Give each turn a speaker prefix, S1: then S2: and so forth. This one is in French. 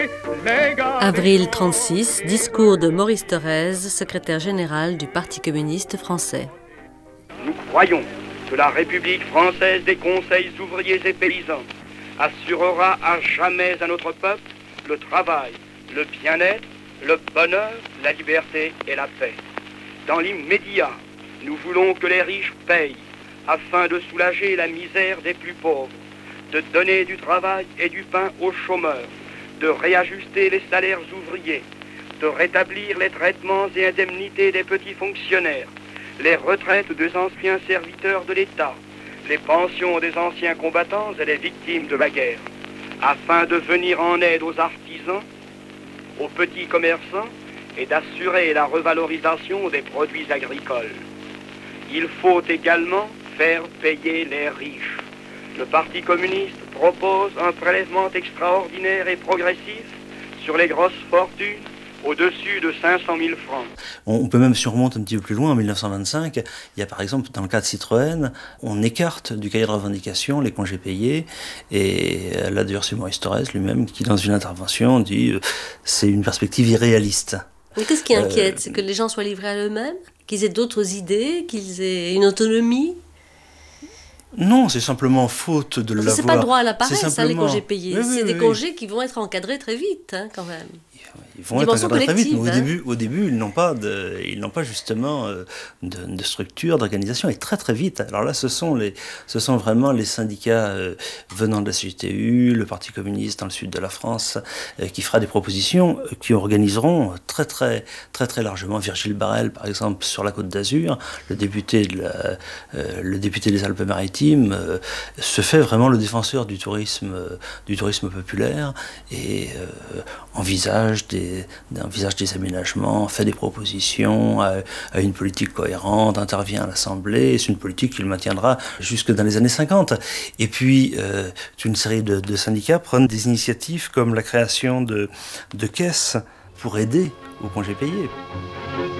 S1: Avril 1936, discours de Maurice Thorez, secrétaire général du Parti communiste français.
S2: Nous croyons que la République française des conseils ouvriers et paysans assurera à jamais à notre peuple le travail, le bien-être, le bonheur, la liberté et la paix. Dans l'immédiat, nous voulons que les riches payent afin de soulager la misère des plus pauvres, de donner du travail et du pain aux chômeurs, de réajuster les salaires ouvriers, de rétablir les traitements et indemnités des petits fonctionnaires, les retraites des anciens serviteurs de l'État, les pensions des anciens combattants et les victimes de la guerre, afin de venir en aide aux artisans, aux petits commerçants et d'assurer la revalorisation des produits agricoles. Il faut également faire payer les riches. Le Parti communiste propose un prélèvement extraordinaire et progressif sur les grosses fortunes au-dessus de 500 000 francs.
S3: On peut même surmonter un petit peu plus loin, en 1925, il y a par exemple, dans le cas de Citroën, on écarte du cahier de revendication les congés payés, et là d'ailleurs c'est Maurice Thorez lui-même qui, dans une intervention, dit c'est une perspective irréaliste.
S1: Mais qu'est-ce qui inquiète? C'est que les gens soient livrés à eux-mêmes? Qu'ils aient d'autres idées? Qu'ils aient une autonomie?
S3: Non, c'est simplement faute de l'avoir.
S1: C'est pas droit à la paresse,
S3: simplement...
S1: les congés payés.
S3: Oui,
S1: c'est des congés qui vont être encadrés très vite, quand même.
S3: Ils vont être encadrés très vite, mais au début, ils n'ont pas justement de structure, d'organisation, et très très vite. Alors là, ce sont vraiment les syndicats venant de la CGTU, le Parti communiste dans le sud de la France, qui fera des propositions qui organiseront très très très très largement. Virgile Barrel, par exemple, sur la Côte d'Azur, le député des Alpes-Maritimes, se fait vraiment le défenseur du tourisme populaire et envisage des aménagements, fait des propositions, a une politique cohérente, intervient à l'Assemblée, et c'est une politique qu'il maintiendra jusque dans les années 50. Et puis, une série de syndicats prennent des initiatives comme la création de caisses pour aider aux congés payés.